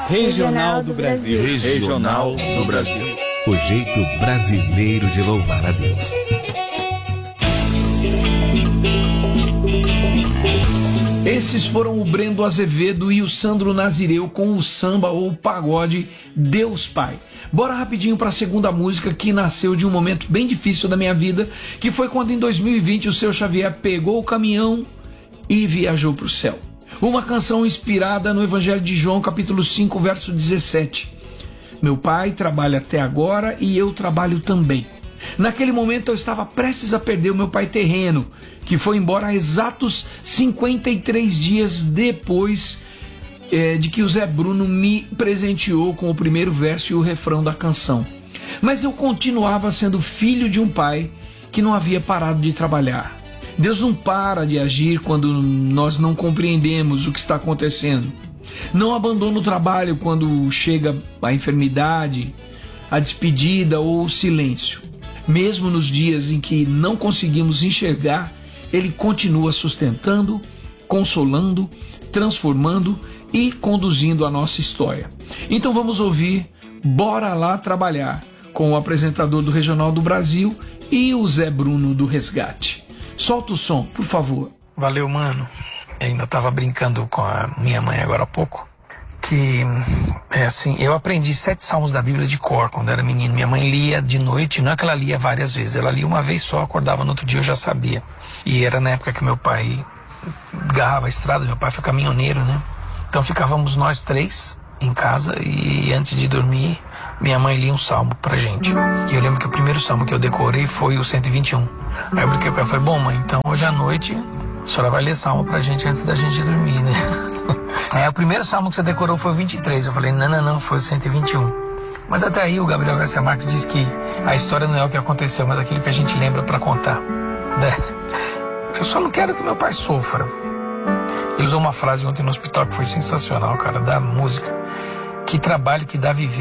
Regional do Brasil. Regional do Brasil. O jeito brasileiro de louvar a Deus. Esses foram o Brendo Azevedo e o Sandro Nazireu com o samba ou pagode Deus Pai. Bora rapidinho para a segunda música, que nasceu de um momento bem difícil da minha vida, que foi quando em 2020 o Seu Xavier pegou o caminhão e viajou para o céu. Uma canção inspirada no Evangelho de João, capítulo 5, verso 17. Meu pai trabalha até agora e eu trabalho também. Naquele momento eu estava prestes a perder o meu pai terreno, que foi embora exatos 53 dias depois de que o Zé Bruno me presenteou com o primeiro verso e o refrão da canção. Mas eu continuava sendo filho de um pai que não havia parado de trabalhar. Deus não para de agir quando nós não compreendemos o que está acontecendo. Não abandona o trabalho quando chega a enfermidade, a despedida ou o silêncio. Mesmo nos dias em que não conseguimos enxergar, Ele continua sustentando, consolando, transformando e conduzindo a nossa história. Então vamos ouvir Bora Lá Trabalhar, com o apresentador do Regional do Brasil e o Zé Bruno do Resgate. Solta o som, por favor. Valeu, mano. Eu ainda tava brincando com a minha mãe agora há pouco, que eu aprendi 7 salmos da Bíblia de cor quando era menino. Minha mãe lia de noite, não é que ela lia várias vezes, ela lia uma vez só, acordava no outro dia, eu já sabia. E era na época que meu pai garrava a estrada, meu pai foi caminhoneiro, né? Então ficávamos nós 3 em casa e antes de dormir, minha mãe lia um salmo pra gente. E eu lembro que o primeiro salmo que eu decorei foi o 121. Aí eu brinquei com ela, falei, bom, mãe, então hoje à noite a senhora vai ler salmo pra gente antes da gente dormir, né? O primeiro salmo que você decorou foi o 23. Eu falei, não, foi o 121. Mas até aí o Gabriel Garcia Marques diz que a história não é o que aconteceu, mas aquilo que a gente lembra pra contar, né? Eu só não quero que meu pai sofra. Ele usou uma frase ontem no hospital que foi sensacional, cara, da música. Que trabalho que dá viver.